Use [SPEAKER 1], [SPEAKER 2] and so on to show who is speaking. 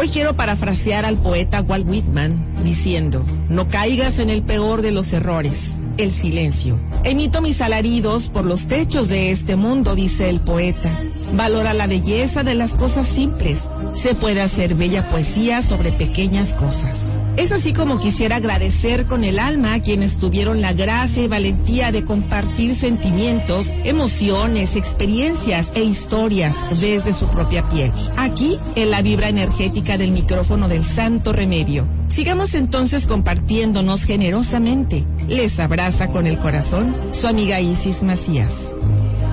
[SPEAKER 1] Hoy quiero parafrasear al poeta Walt Whitman diciendo: no caigas en el peor de los errores, el silencio. Emito mis alaridos por los techos de este mundo, dice el poeta. Valora la belleza de las cosas simples. Se puede hacer bella poesía sobre pequeñas cosas. Es así como quisiera agradecer con el alma a quienes tuvieron la gracia y valentía de compartir sentimientos, emociones, experiencias e historias desde su propia piel. Aquí, en la vibra energética del micrófono del Santo Remedio. Sigamos entonces compartiéndonos generosamente. Les abraza con el corazón su amiga Isis Macías.